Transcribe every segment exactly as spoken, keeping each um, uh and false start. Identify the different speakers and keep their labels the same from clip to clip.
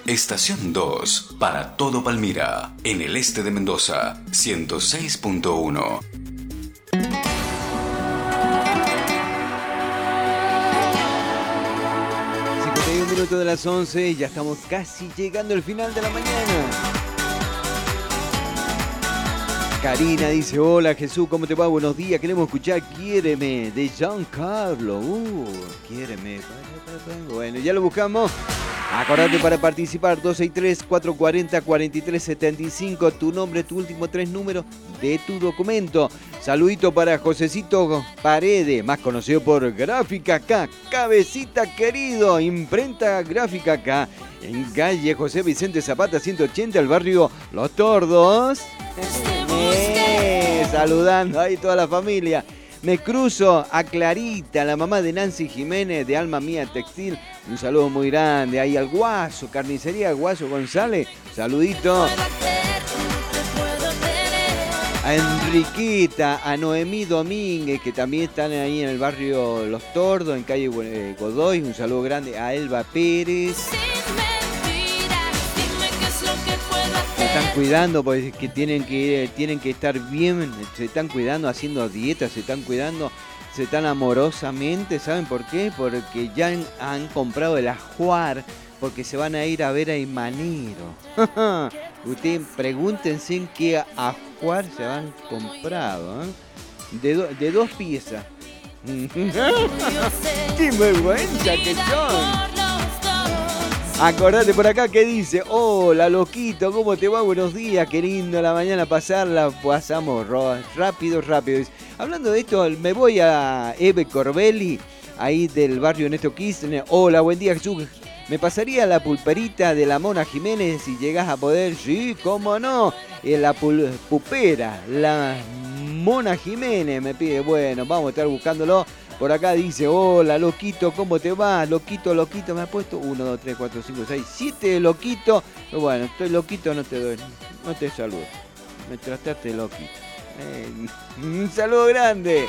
Speaker 1: Estación dos, para todo Palmira, en el este de Mendoza, ciento seis punto uno.
Speaker 2: cincuenta y un minutos de las once, ya estamos casi llegando al final de la mañana. Karina dice, hola Jesús, ¿cómo te va? Buenos días, queremos escuchar Quiéreme, de Giancarlo. Uh, Quiéreme. Bueno, ya lo buscamos. Acordate para participar, dos seis tres, cuatro cuatro cero, cuatro tres siete cinco, tu nombre, tu último tres números de tu documento. Saludito para Josecito Paredes, más conocido por Gráfica K, cabecita querido, imprenta Gráfica K, en calle José Vicente Zapata ciento ochenta, el barrio Los Tordos. Eh, saludando ahí toda la familia. Me cruzo a Clarita, la mamá de Nancy Jiménez de Alma Mía Textil. Un saludo muy grande. Ahí al Guaso, Carnicería Guaso González. Saludito. A Enriquita, a Noemí Domínguez, que también están ahí en el barrio Los Tordos, en calle Godoy. Un saludo grande a Elba Pérez. Se están cuidando porque que tienen que tienen que estar bien, se están cuidando, haciendo dietas, se están cuidando, se están amorosamente, ¿saben por qué? Porque ya han, han comprado el ajuar, porque se van a ir a ver a Imanero. Ustedes pregúntense en qué ajuar se han comprado, ¿eh? De, do, de dos piezas. ¡Qué vergüenza que son! Acordate por acá que dice, hola loquito, ¿cómo te va? Buenos días, qué lindo la mañana pasarla, pasamos rápido, rápido. Hablando de esto, me voy a Eve Corbelli, ahí del barrio Néstor Kirchner. Hola, buen día Jesús, ¿me pasaría la pulperita de la Mona Jiménez si llegás a poder? Sí, cómo no, eh, la pul pupera, la Mona Jiménez me pide, bueno, vamos a estar buscándolo. Por acá dice, hola, loquito, ¿cómo te va? Loquito, loquito, me ha puesto uno, dos, tres, cuatro, cinco, seis, siete, loquito. Bueno, estoy loquito, no te doy, no te saludo. Me trataste loquito. Eh, un saludo grande.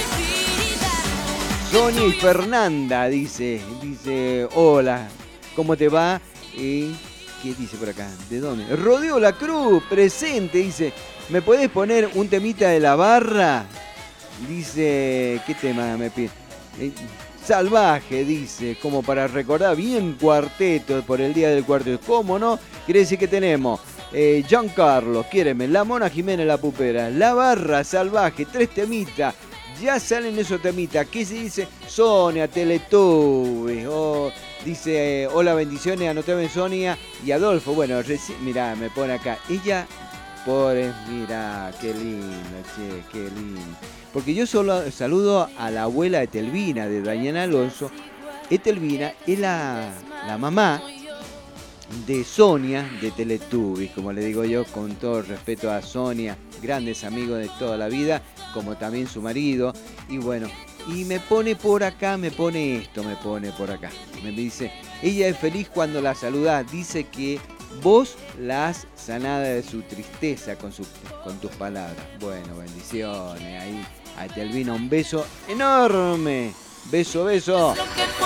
Speaker 2: Sonia y Fernanda dice, dice, hola, ¿cómo te va? Eh, ¿Qué dice por acá? ¿De dónde? Rodeo La Cruz, presente, dice, ¿me podés poner un temita de la barra? Dice, ¿qué tema me pide? Eh, salvaje, dice, como para recordar bien cuarteto por el día del cuarteto. ¿Cómo no? Quiere decir que tenemos eh, Giancarlo, Quiéreme, la Mona Jiménez, la Pupera, la Barra, Salvaje, tres temitas. Ya salen esos temitas. ¿Qué se dice? Sonia, Teletubbies. Oh, dice, eh, hola, bendiciones, anotame Sonia y Adolfo. Bueno, mirá, me pone acá. Ella, pobre, mirá, qué lindo, che, qué lindo. Porque yo solo saludo a la abuela de Telvina, de Daniela Alonso. Etelvina es la, la mamá de Sonia de Teletubbies, como le digo yo, con todo el respeto a Sonia, grandes amigos de toda la vida, como también su marido. Y bueno, y me pone por acá, me pone esto, me pone por acá. Me dice, ella es feliz cuando la saludás, dice que vos la has sanada de su tristeza con, su, con tus palabras. Bueno, bendiciones ahí. A Telvina un beso enorme. Beso, beso.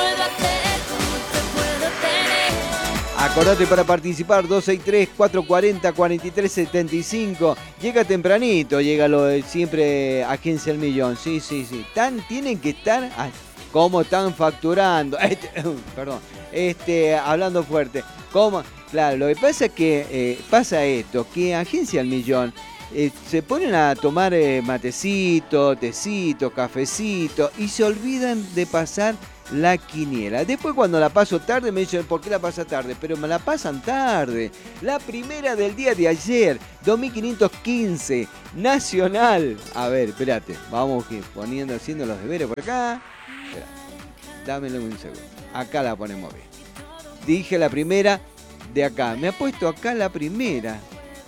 Speaker 2: Acordate para participar, dos seis tres, cuatro cuatro cero, cuatro tres siete cinco. Llega tempranito, llega lo de siempre Agencia El Millón. Sí, sí, sí. Tan, tienen que estar como están facturando. Este, perdón, este, hablando fuerte. ¿Cómo? Claro, lo que pasa es que eh, pasa esto, que Agencia El Millón eh, se ponen a tomar eh, matecito, tecito, cafecito y se olvidan de pasar la quiniela. Después cuando la paso tarde me dicen, ¿por qué la pasa tarde? Pero me la pasan tarde. La primera del día de ayer, dos mil quinientos quince, Nacional. A ver, espérate, vamos poniendo, haciendo los deberes por acá. Espérate, dámelo un segundo. Acá la ponemos bien. Dije la primera de acá. Me ha puesto acá la primera.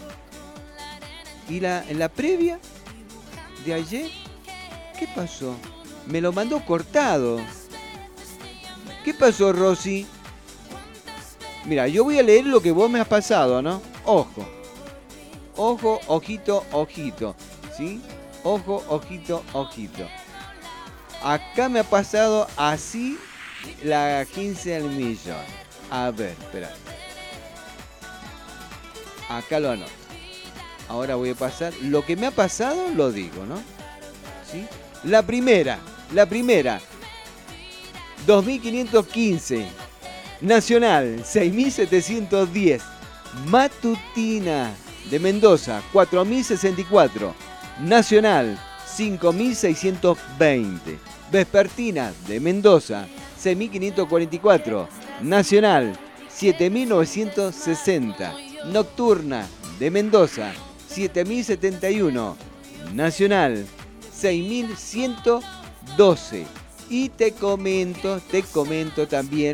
Speaker 2: ¿Y la, en la previa de ayer? ¿Qué pasó? Me lo mandó cortado. ¿Qué pasó, Rosy? Mira, yo voy a leer lo que vos me has pasado, ¿no? Ojo. Ojo, ojito, ojito. ¿Sí? Ojo, ojito, ojito. Acá me ha pasado así la Agencia del Millón. A ver, espera. Acá lo anoto. Ahora voy a pasar. Lo que me ha pasado lo digo, ¿no? ¿Sí? La primera, la primera. dos mil quinientos quince. Nacional, seis mil setecientos diez. Matutina de Mendoza, cuatro mil sesenta y cuatro. Nacional, cinco mil seiscientos veinte. Vespertina de Mendoza, seis mil quinientos cuarenta y cuatro. Nacional, siete mil novecientos sesenta. Nocturna de Mendoza, siete mil setenta y uno. Nacional, seis mil ciento doce. Y te comento, te comento también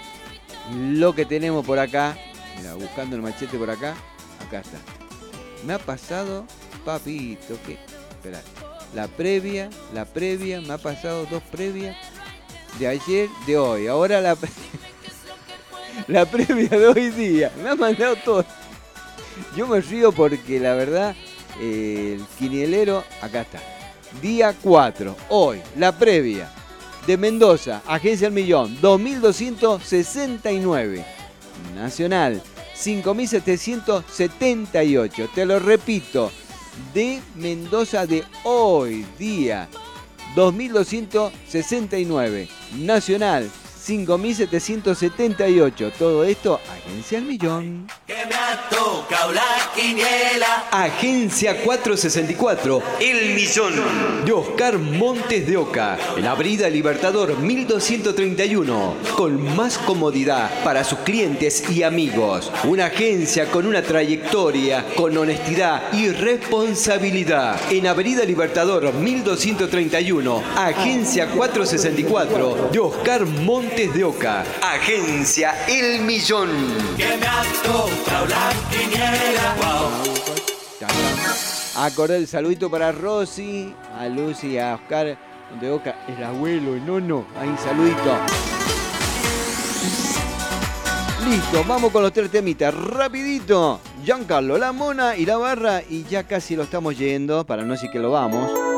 Speaker 2: lo que tenemos por acá. Mira, buscando el machete por acá. Acá está. Me ha pasado, papito, ¿qué? Esperá. La previa, la previa, me ha pasado dos previas de ayer, de hoy. Ahora la, la previa de hoy día. Me ha mandado todo. Yo me río porque la verdad, eh, el quinielero, acá está. Día cuatro, hoy, la previa de Mendoza, Agencia El Millón, dos mil doscientos sesenta y nueve. Nacional, cinco mil setecientos setenta y ocho. Te lo repito, de Mendoza de hoy día, dos mil doscientos sesenta y nueve. Nacional, cinco mil setecientos setenta y ocho. Todo esto, Agencia El Millón.
Speaker 3: Que me ha tocado la quiniela.
Speaker 4: Agencia cuatrocientos sesenta y cuatro, El Millón, de Oscar Montes de Oca, en Avenida Libertador mil doscientos treinta y uno, con más comodidad para sus clientes y amigos. Una agencia con una trayectoria, con honestidad y responsabilidad. En Avenida Libertador mil doscientos treinta y uno, Agencia cuatrocientos sesenta y cuatro, de Oscar Montes de Oca. Agencia El Millón.
Speaker 3: Que me ha tocado la quiniela. Wow.
Speaker 2: Acordé el saludito para Rosy, a Lucy, a Oscar de Oca, el abuelo, el nono. Ahí, saludito. Listo, vamos con los tres temitas. Rapidito. Giancarlo, La Mona y La Barra. Y ya casi lo estamos yendo, para no decir que lo vamos.